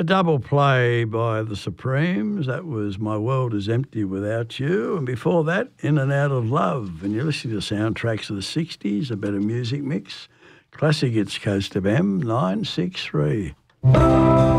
A double play by the Supremes. That was My World Is Empty Without You. And before that, In and Out of Love. And you're listening to soundtracks of the 60s, a better music mix. Classic Hits Coast of M, 963.